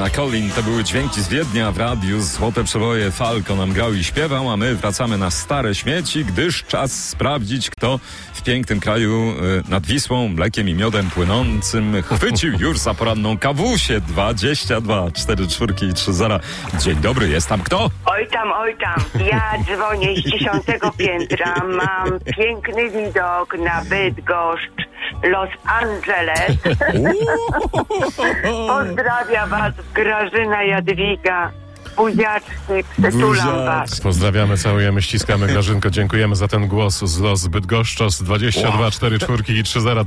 Joanna Collin. To były dźwięki z Wiednia w radiu. Złote przeboje Falco nam grał i śpiewał, a my wracamy na stare śmieci, gdyż czas sprawdzić, kto w pięknym kraju nad Wisłą, mlekiem i miodem płynącym chwycił już za poranną kawusię. 22 44 i 30. Dzień dobry, jest tam kto? Oj tam. Ja dzwonię z 10. piętra. Mam piękny widok na Bydgoszcz, Los Angeles. Pozdrawia was Grażyna Jadwiga. Buziaczki, przytulam was. Pozdrawiamy, całujemy, ściskamy. Grażynko, dziękujemy za ten głos z Los Bydgoszcz. 22 44 i 30.